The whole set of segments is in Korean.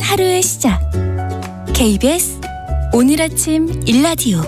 하루의 시작. KBS 오늘 아침 일라디오.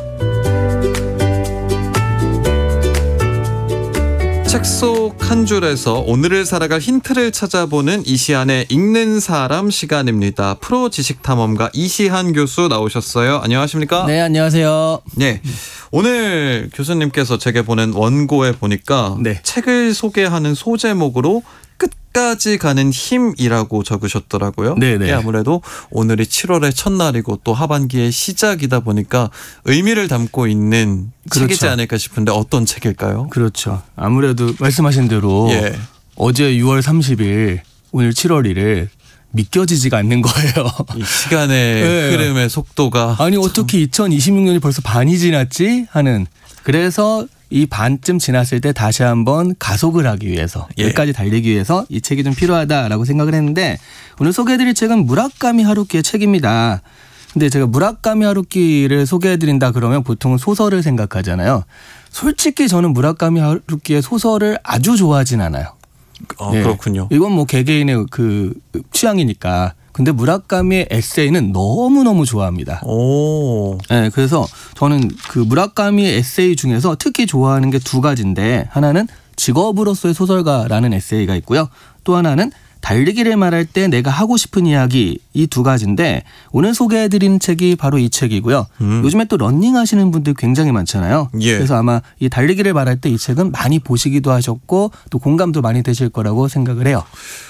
책 속 한 줄에서 오늘을 살아갈 힌트를 찾아보는 이시안의 읽는 사람 시간입니다. 프로 지식탐험가 이시안 교수 나오셨어요. 안녕하십니까? 네, 안녕하세요. 네, 오늘 교수님께서 제게 보낸 원고에 보니까 네. 책을 소개하는 소제목으로 끝까지 가는 힘이라고 적으셨더라고요. 네네. 이게 아무래도 오늘이 7월의 첫날이고 또 하반기의 시작이다 보니까 의미를 담고 있는 그렇죠. 책이지 않을까 싶은데 어떤 책일까요? 그렇죠. 아무래도 말씀하신 대로 예. 어제 6월 30일, 오늘 7월 1일 믿겨지지가 않는 거예요. 이 시간의 네. 흐름의 속도가 아니 어떻게 2026년이 벌써 반이 지났지 하는. 그래서 이 반쯤 지났을 때 다시 한번 가속을 하기 위해서 예. 여기까지 달리기 위해서 이 책이 좀 필요하다라고 생각을 했는데, 오늘 소개해드릴 책은 무라카미 하루키의 책입니다. 근데 제가 무라카미 하루키를 소개해드린다 그러면 보통은 소설을 생각하잖아요. 솔직히 저는 무라카미 하루키의 소설을 아주 좋아하진 않아요. 예. 그렇군요. 이건 뭐 개개인의 그 취향이니까. 근데 무라카미의 에세이는 너무너무 좋아합니다. 오. 네, 그래서 저는 그 무라카미의 에세이 중에서 특히 좋아하는 게 두 가지인데, 하나는 직업으로서의 소설가라는 에세이가 있고요. 또 하나는 달리기를 말할 때 내가 하고 싶은 이야기, 이 두 가지인데 오늘 소개해드리는 책이 바로 이 책이고요. 요즘에 또 러닝 하시는 분들 굉장히 많잖아요. 예. 그래서 아마 이 달리기를 말할 때 이 책은 많이 보시기도 하셨고 또 공감도 많이 되실 거라고 생각을 해요.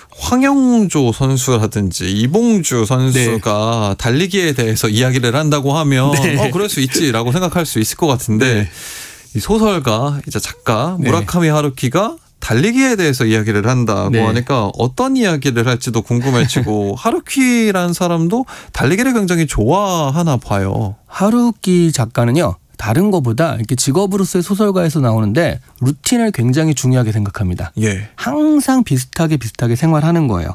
황영조 선수라든지 이봉주 선수가 달리기에 대해서 이야기를 한다고 하면 네. 그럴 수 있지라고 생각할 수 있을 것 같은데 네. 이 소설가, 이제 작가 네. 무라카미 하루키가 달리기에 대해서 이야기를 한다고 네. 하니까 어떤 이야기를 할지도 궁금해지고 하루키라는 사람도 달리기를 굉장히 좋아하나 봐요. 하루키 작가는요, 다른 것보다 이렇게 직업으로서의 소설가에서 나오는데 루틴을 굉장히 중요하게 생각합니다. 예. 항상 비슷하게 생활하는 거예요.